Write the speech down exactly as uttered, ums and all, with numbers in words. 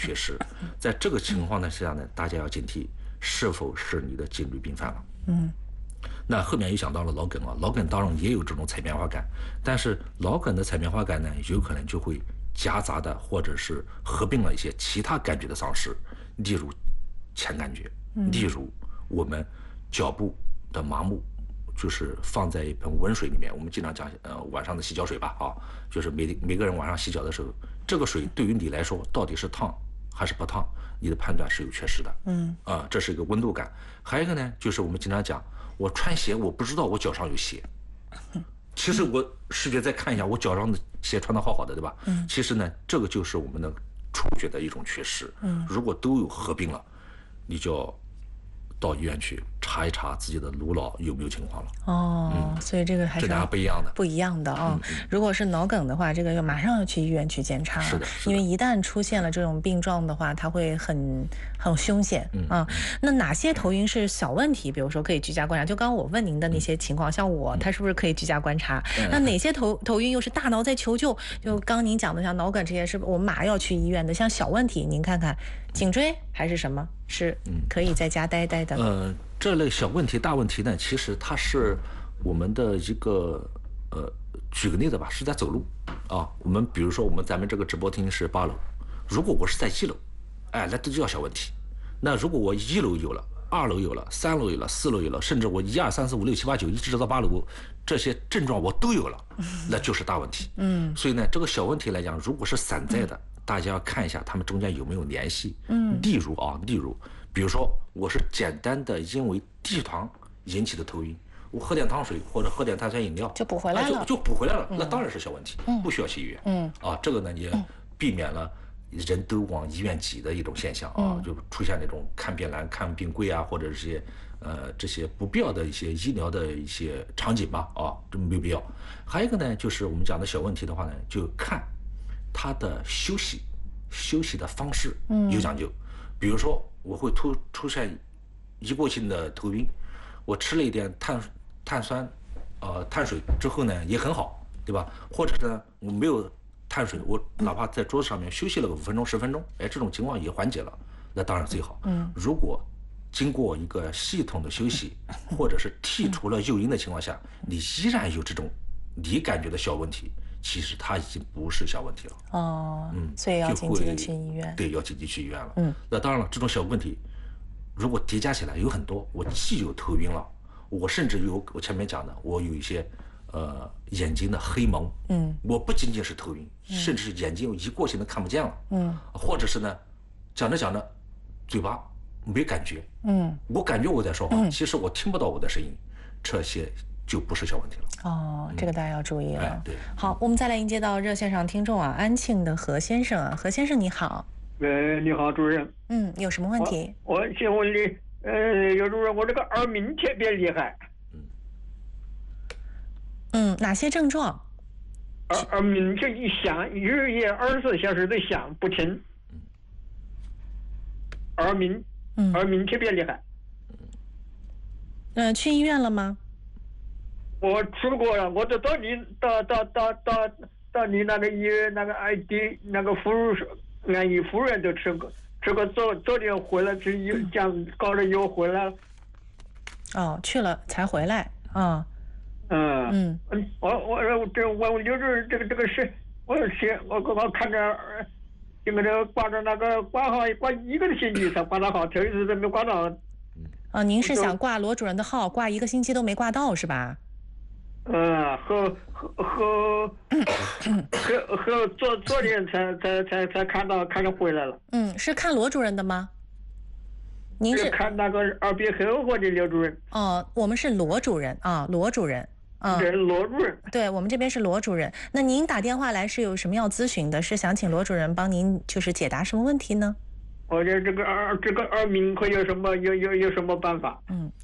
缺失。在这个情况下呢，大家要警惕是否是你的颈椎病犯了。 嗯。 那后面又想到了脑梗啊，脑梗当然也有这种彩棉花感，但是脑梗的彩棉花感呢，有可能就会夹杂的或者是合并了一些其他感觉的丧失，例如前感觉，例如我们脚部的麻木，就是放在一盆温水里面，我们经常讲呃晚上的洗脚水吧啊，就是每每个人晚上洗脚的时候，这个水对于你来说到底是烫还是不烫，你的判断是有缺失的。嗯啊，这是一个温度感。还有一个呢，就是我们经常讲，我穿鞋我不知道我脚上有鞋，其实我视觉再看一下，我脚上的鞋穿得好好的，对吧？嗯，其实呢，这个就是我们的触觉的一种缺失。嗯，如果都有合并了，你就要到医院去查一查自己的颅脑有没有情况了。 哦，嗯、所以这个还是这俩不一样的， 不一样的啊、哦嗯嗯。如果是脑梗的话，这个要马上要去医院去检查。 是的，是的， 因为一旦出现了这种病状的话，它会很很凶险啊、嗯。那哪些头晕是小问题？比如说可以居家观察，就刚刚我问您的那些情况，嗯、像我，他是不是可以居家观察？嗯、那哪些头头晕又是大脑在求救？就刚刚您讲的像脑梗这些，是我们马上要去医院的。像小问题，您看看颈椎还是什么，是可以在家待待的。 呃，这类小问题、大问题呢，其实它是我们的一个呃，举个例子吧，是在走路啊。我们比如说，我们咱们这个直播厅是八楼，如果我是在一楼，哎，那都叫小问题。那如果我一楼有了，二楼有了，三楼有了，四楼有了，甚至我一二三四五六七八九一直到八楼，这些症状我都有了，那就是大问题。嗯，所以呢，这个小问题来讲，如果是散在的，大家要看一下它们中间有没有联系。嗯，例如啊，例如，比如说我是简单的因为低血糖引起的头晕，我喝点糖水或者喝点碳酸饮料就补回来了， 啊、就就补回来了，那当然是小问题，嗯、不需要去医院。嗯，啊，这个呢也避免了人都往医院挤的一种现象啊，嗯、就出现那种看病难、看病贵啊，或者这些呃这些不必要的一些医疗的一些场景吧，啊，这没有必要。还有一个呢，就是我们讲的小问题的话呢，就看他的休息休息的方式有讲究，嗯、比如说我会突出现一过性的头晕，我吃了一点碳碳酸呃碳水之后呢也很好，对吧？或者是呢我没有碳水，我哪怕在桌子上面休息了个五分钟十分钟，哎，这种情况也缓解了，那当然最好。嗯，如果经过一个系统的休息，或者是剔除了诱因的情况下，你依然有这种你感觉的小问题，其实它已经不是小问题了。 哦，嗯，所以要紧急的去医院。 对，要紧急去医院了。嗯，那当然了，这种小问题如果叠加起来有很多，我既有头晕了，我甚至有我前面讲的，我有一些呃眼睛的黑蒙，嗯，我不仅仅是头晕，嗯、甚至是眼睛有一过性的看不见了，嗯，或者是呢，讲着讲着，嘴巴没感觉，嗯，我感觉我在说话，嗯、其实我听不到我的声音，这些就不是小问题了。 哦，这个大家要注意了。 嗯哎、对， 好，我们再来迎接到热线上听众啊，安庆的何先生啊，何先生你好。 呃，你好，主任。 嗯，有什么问题？ 我, 我想问你，呃，有主任，我这个耳鸣特别厉害。 嗯，哪些症状？ 耳耳鸣就一响，日夜二十四小时的响不停。耳鸣，嗯，耳鸣特别厉害。 嗯、呃，去医院了吗？ 我去过了，我都到你到到到到到你那个医院那个 I D 那个妇安逸妇人都吃过，吃过昨昨天回来是又讲搞着又回来了。 哦，去了才回来啊。 嗯嗯嗯，我我这我我就是这个这个是，我是我刚刚看着，这个这个挂着那个挂号挂一个星期才挂到号，头一次都没挂到。 啊，您是想挂罗主任的号，挂一个星期都没挂到是吧？ 嗯，和和和和和昨昨天才才才才看到看到回来了。 嗯，是看罗主任的吗？您是看那个耳鼻喉科的刘主任。 哦，我们是罗主任啊，罗主任。 嗯，对，罗主任。 对，我们这边是罗主任。那您打电话来是有什么要咨询的？是想请罗主任帮您就是解答什么问题呢？ 我这这个耳这个耳鸣可有什么有有有什么办法？ 嗯。